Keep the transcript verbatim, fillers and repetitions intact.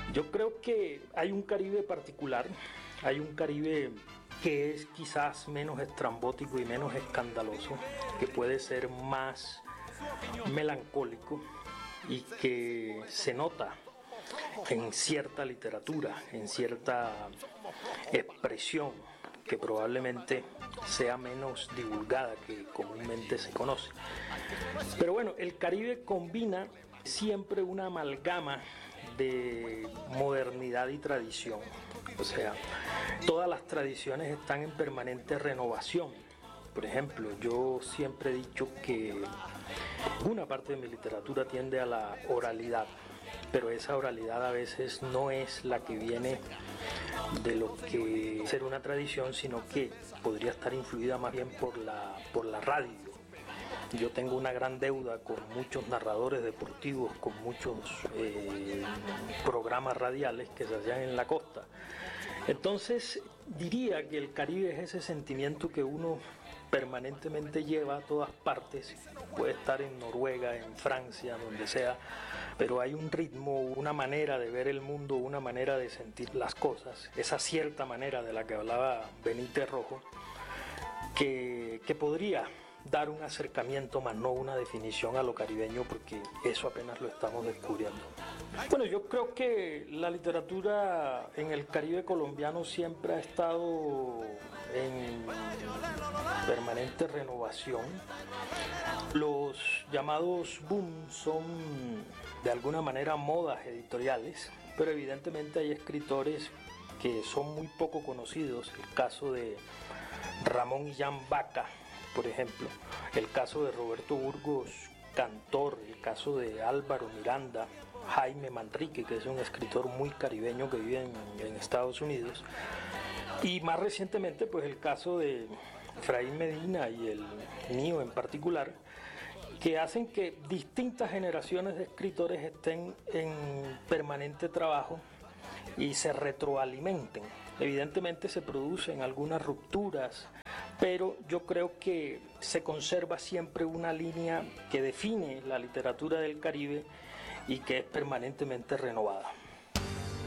Yo creo que hay un Caribe particular, hay un Caribe que es quizás menos estrambótico y menos escandaloso, que puede ser más melancólico y que se nota en cierta literatura, en cierta expresión que probablemente sea menos divulgada que comúnmente se conoce. Pero bueno, el Caribe combina siempre una amalgama de modernidad y tradición. O sea, todas las tradiciones están en permanente renovación. Por ejemplo, yo siempre he dicho que una parte de mi literatura tiende a la oralidad, pero esa oralidad a veces no es la que viene de lo que ser una tradición, sino que podría estar influida más bien por la, por la radio. Yo tengo una gran deuda con muchos narradores deportivos, con muchos eh, programas radiales que se hacían en la costa. Entonces diría que el Caribe es ese sentimiento que uno permanentemente lleva a todas partes. Puede estar en Noruega, en Francia, donde sea, pero hay un ritmo, una manera de ver el mundo, una manera de sentir las cosas, esa cierta manera de la que hablaba Benítez Rojo, que, que podría dar un acercamiento, más no una definición a lo caribeño, porque eso apenas lo estamos descubriendo. Bueno, yo creo que la literatura en el Caribe colombiano siempre ha estado en permanente renovación. Los llamados boom son de alguna manera modas editoriales, pero evidentemente hay escritores que son muy poco conocidos. El caso de Ramón Illán Vaca, por ejemplo, el caso de Roberto Burgos Cantor, el caso de Álvaro Miranda, Jaime Manrique, que es un escritor muy caribeño que vive en, en Estados Unidos, y más recientemente pues el caso de Efraín Medina y el mío en particular, que hacen que distintas generaciones de escritores estén en permanente trabajo y se retroalimenten. Evidentemente se producen algunas rupturas, pero yo creo que se conserva siempre una línea que define la literatura del Caribe y que es permanentemente renovada.